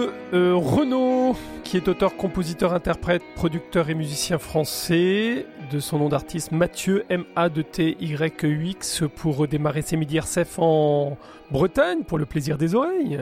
Renaud, qui est auteur, compositeur, interprète, producteur et musicien français, de son nom d'artiste Mathieu MATYUX, pour démarrer ses midis RCF en Bretagne, pour le plaisir des oreilles.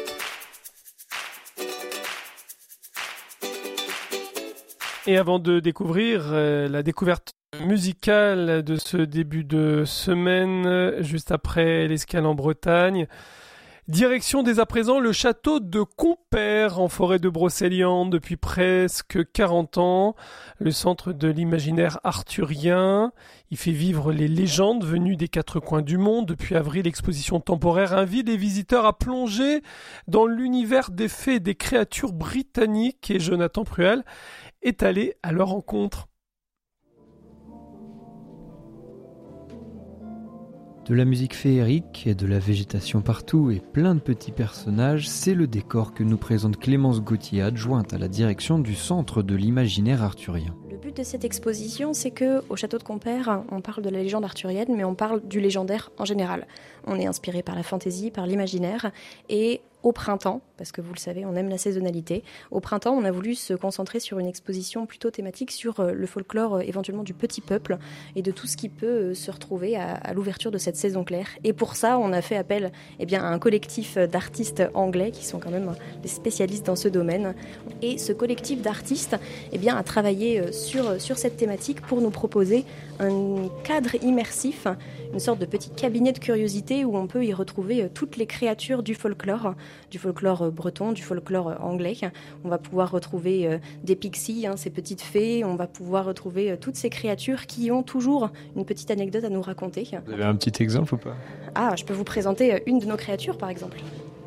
Et avant de découvrir la découverte musicale de ce début de semaine, juste après l'escale en Bretagne, direction dès à présent le château de Compère en forêt de Brocéliande depuis presque 40 ans, le centre de l'imaginaire arthurien. Il fait vivre les légendes venues des quatre coins du monde. Depuis avril, l'exposition temporaire invite les visiteurs à plonger dans l'univers des fées et des créatures britanniques, et Jonathan Pruel est allé à leur rencontre. De la musique féerique et de la végétation partout et plein de petits personnages, c'est le décor que nous présente Clémence Gauthier, adjointe à la direction du Centre de l'imaginaire arthurien. Le but de cette exposition, c'est qu'au château de Compère, on parle de la légende arthurienne, mais on parle du légendaire en général. On est inspiré par la fantaisie, par l'imaginaire, et au printemps, parce que vous le savez, on aime la saisonnalité, au printemps, on a voulu se concentrer sur une exposition plutôt thématique sur le folklore éventuellement du petit peuple et de tout ce qui peut se retrouver à l'ouverture de cette saison claire. Et pour ça, on a fait appel à un collectif d'artistes anglais qui sont quand même des spécialistes dans ce domaine. Et ce collectif d'artistes a travaillé sur cette thématique pour nous proposer un cadre immersif, une sorte de petit cabinet de curiosité où on peut y retrouver toutes les créatures du folklore breton, du folklore anglais. On va pouvoir retrouver des pixies, ces petites fées, on va pouvoir retrouver toutes ces créatures qui ont toujours une petite anecdote à nous raconter. Vous avez un petit exemple ou pas ? Ah, je peux vous présenter une de nos créatures par exemple.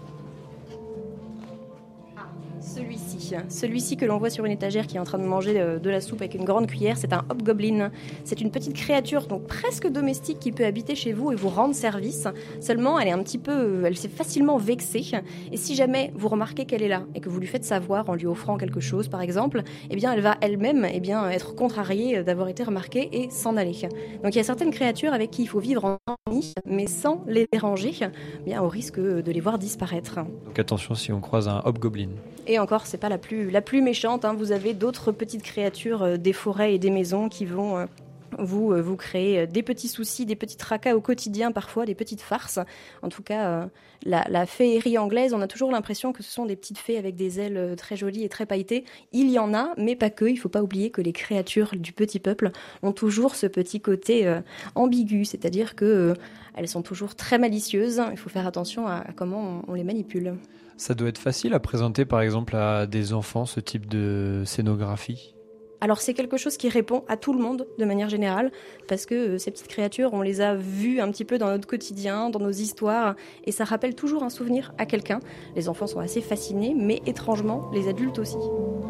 Celui-ci que l'on voit sur une étagère qui est en train de manger de la soupe avec une grande cuillère, c'est un hobgoblin. C'est une petite créature donc presque domestique qui peut habiter chez vous et vous rendre service. Seulement, elle s'est facilement vexée. Et si jamais vous remarquez qu'elle est là et que vous lui faites savoir en lui offrant quelque chose, par exemple, elle va elle-même être contrariée d'avoir été remarquée et s'en aller. Donc il y a certaines créatures avec qui il faut vivre en harmonie, mais sans les déranger, au risque de les voir disparaître. Donc attention si on croise un hobgoblin. Et encore, c'est pas la plus méchante. Vous avez d'autres petites créatures des forêts et des maisons qui vont vous créer des petits soucis, des petits tracas au quotidien, parfois des petites farces. En tout cas, la féerie anglaise, on a toujours l'impression que ce sont des petites fées avec des ailes très jolies et très pailletées. Il y en a, mais pas que. Il ne faut pas oublier que les créatures du petit peuple ont toujours ce petit côté ambigu, c'est-à-dire que elles sont toujours très malicieuses. Il faut faire attention à comment on les manipule. Ça doit être facile à présenter par exemple à des enfants ce type de scénographie ? Alors c'est quelque chose qui répond à tout le monde de manière générale, parce que ces petites créatures, on les a vues un petit peu dans notre quotidien, dans nos histoires, et ça rappelle toujours un souvenir à quelqu'un. Les enfants sont assez fascinés, mais étrangement, les adultes aussi.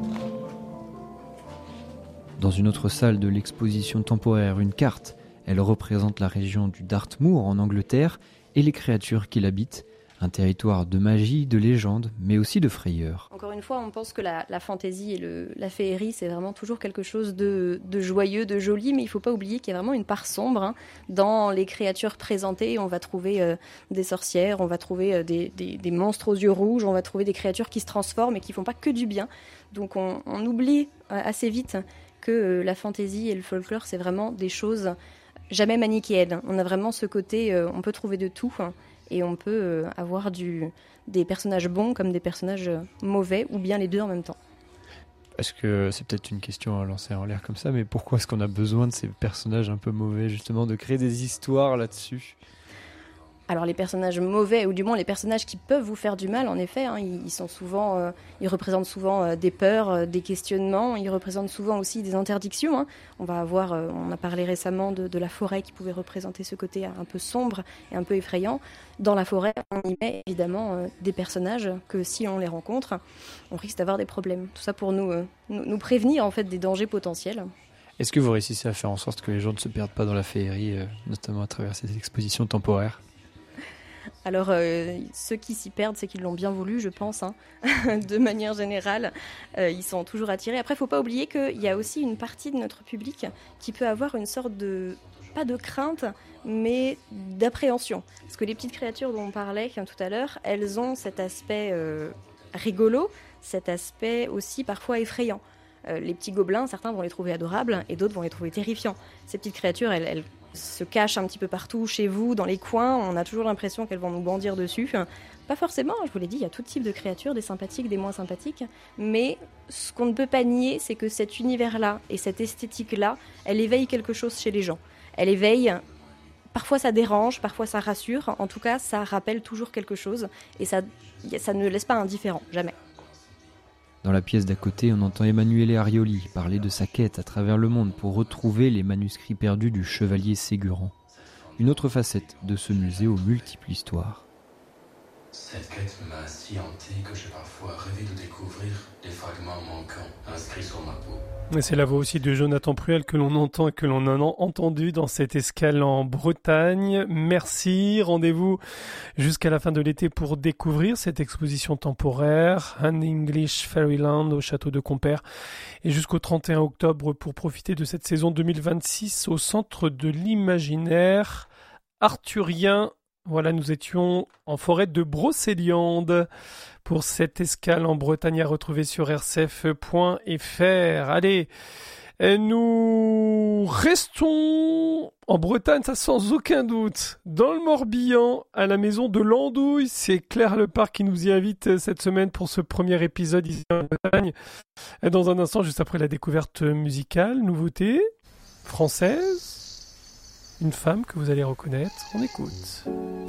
Dans une autre salle de l'exposition temporaire, une carte, elle représente la région du Dartmoor en Angleterre et les créatures qui l'habitent. Un territoire de magie, de légende, mais aussi de frayeur. Encore une fois, on pense que la fantaisie et la féerie, c'est vraiment toujours quelque chose de joyeux, de joli, mais il ne faut pas oublier qu'il y a vraiment une part sombre dans les créatures présentées. On va trouver des sorcières, on va trouver des monstres aux yeux rouges, on va trouver des créatures qui se transforment et qui ne font pas que du bien. Donc on oublie assez vite que la fantaisie et le folklore, c'est vraiment des choses jamais manichéennes. On a vraiment ce côté, on peut trouver de tout. Et on peut avoir des personnages bons comme des personnages mauvais, ou bien les deux en même temps. Est-ce que c'est peut-être une question à lancer en l'air comme ça, mais pourquoi est-ce qu'on a besoin de ces personnages un peu mauvais, justement, de créer des histoires là-dessus ? Alors les personnages mauvais, ou du moins les personnages qui peuvent vous faire du mal, en effet, ils représentent souvent des peurs, des questionnements, ils représentent souvent aussi des interdictions. On a parlé récemment de la forêt qui pouvait représenter ce côté un peu sombre et un peu effrayant. Dans la forêt, on y met évidemment des personnages que si on les rencontre, on risque d'avoir des problèmes. Tout ça pour nous prévenir en fait des dangers potentiels. Est-ce que vous réussissez à faire en sorte que les gens ne se perdent pas dans la féerie, notamment à travers ces expositions temporaires ? Alors, ceux qui s'y perdent, c'est qu'ils l'ont bien voulu, je pense. De manière générale, ils sont toujours attirés. Après, il ne faut pas oublier qu'il y a aussi une partie de notre public qui peut avoir une sorte pas de crainte, mais d'appréhension. Parce que les petites créatures dont on parlait tout à l'heure, elles ont cet aspect rigolo, cet aspect aussi parfois effrayant. Les petits gobelins, certains vont les trouver adorables et d'autres vont les trouver terrifiants. Ces petites créatures, elles se cachent un petit peu partout chez vous, dans les coins. On a toujours l'impression qu'elles vont nous bondir dessus. Pas forcément, je vous l'ai dit, il y a tout type de créatures, des sympathiques, des moins sympathiques. Mais ce qu'on ne peut pas nier, c'est que cet univers-là et cette esthétique-là, elle éveille quelque chose chez les gens. Elle éveille... Parfois ça dérange, parfois ça rassure. En tout cas, ça rappelle toujours quelque chose. Et ça ne laisse pas indifférent, jamais. Dans la pièce d'à côté, on entend Emanuele Arioli parler de sa quête à travers le monde pour retrouver les manuscrits perdus du chevalier Ségurant. Une autre facette de ce musée aux multiples histoires. Cette quête m'a si hanté que j'ai parfois rêvé de découvrir les fragments manquants inscrits sur ma peau. Et c'est la voix aussi de Jonathan Pruel que l'on entend et que l'on a entendu dans cette escale en Bretagne. Merci, rendez-vous jusqu'à la fin de l'été pour découvrir cette exposition temporaire An English Fairyland au château de Compère et jusqu'au 31 octobre pour profiter de cette saison 2026 au centre de l'imaginaire arthurien. Voilà, nous étions en forêt de Brocéliande pour cette escale en Bretagne à retrouver sur rcf.fr. Allez, nous restons en Bretagne, ça sans aucun doute, dans le Morbihan, à la maison de l'Andouille. C'est Claire Lepard qui nous y invite cette semaine pour ce premier épisode ici en Bretagne. Et dans un instant, juste après la découverte musicale, nouveauté française, une femme que vous allez reconnaître. On écoute.